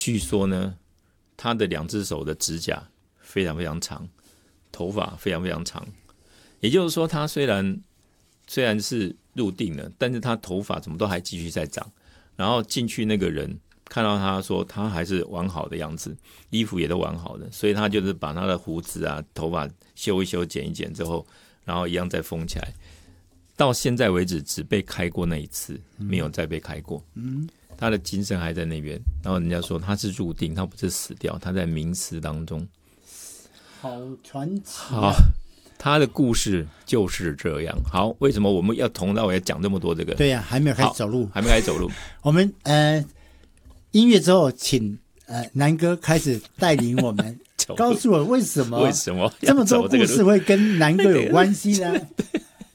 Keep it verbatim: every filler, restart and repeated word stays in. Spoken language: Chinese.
据说呢，他的两只手的指甲非常非常长，头发非常非常长。也就是说，他虽然虽然是入定了，但是他头发怎么都还继续在长。然后进去那个人看到他说他还是完好的样子，衣服也都完好的，所以他就是把他的胡子啊、头发修一修、剪一剪之后，然后一样再封起来。到现在为止，只被开过那一次，没有再被开过。嗯，他的精神还在那边。然后人家说他是入定，他不是死掉，他在冥思当中。 好传奇、啊。 好，他的故事就是这样。好，为什么我们要从头到尾讲这么多这个？ 对呀、啊，还没有开始走路， 还没开始走路。 我们呃音乐之后，请呃南哥开始带领我们，告诉我为什么为什么这么多故事会跟南哥有关系呢？